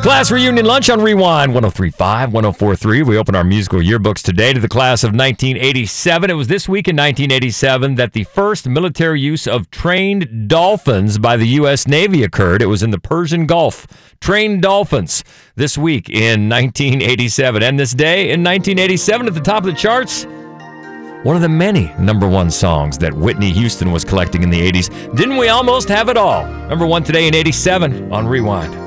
Class reunion lunch on Rewind 103.5, 104.3. We open our musical yearbooks today to the class of 1987. It was this week in 1987 that the first military use of trained dolphins by the U.S. Navy occurred. It was in the Persian Gulf. Trained dolphins this week in 1987. And this day in 1987 at the top of the charts, one of the many number one songs that Whitney Houston was collecting in the 80s. Didn't we almost have it all? Number one today in 87 on Rewind.